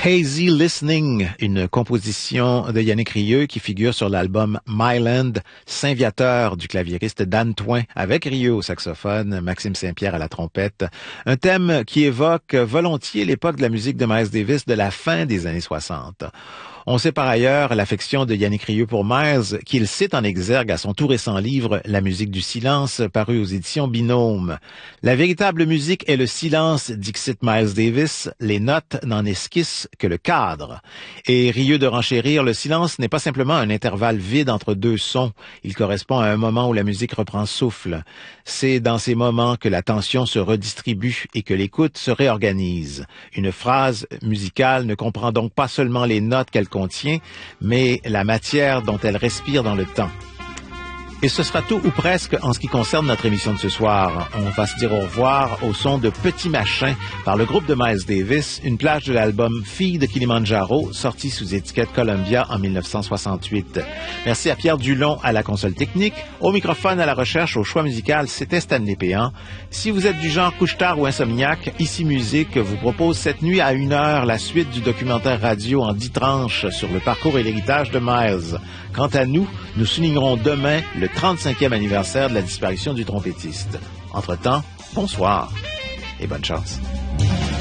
Hazy Listening, une composition de Yannick Rieu qui figure sur l'album Myland, Saint-Viateur du claviériste Dan Toin, avec Rieu au saxophone, Maxime Saint-Pierre à la trompette. Un thème qui évoque volontiers l'époque de la musique de Miles Davis de la fin des années 60. On sait par ailleurs l'affection de Yannick Rieu pour Miles, qu'il cite en exergue à son tout récent livre « La musique du silence » paru aux éditions Binôme. La véritable musique est le silence, dixit Miles Davis, les notes n'en esquissent que le cadre. Et Rieu de renchérir, le silence n'est pas simplement un intervalle vide entre deux sons, il correspond à un moment où la musique reprend souffle. C'est dans ces moments que la tension se redistribue et que l'écoute se réorganise. Une phrase musicale ne comprend donc pas seulement les notes qu'elle contient, mais la matière dont elle respire dans le temps. Et ce sera tout ou presque en ce qui concerne notre émission de ce soir. On va se dire au revoir au son de Petit Machin par le groupe de Miles Davis, une plage de l'album Fille de Kilimanjaro, sorti sous étiquette Columbia en 1968. Merci à Pierre Dulon à la console technique. Au microphone, à la recherche, au choix musical, c'était Stanley Péan. Si vous êtes du genre couche-tard ou insomniaque, Ici Musique vous propose cette nuit à 1h la suite du documentaire radio en 10 tranches sur le parcours et l'héritage de Miles. Quant à nous, nous soulignerons demain le 35e anniversaire de la disparition du trompettiste. Entre-temps, bonsoir et bonne chance.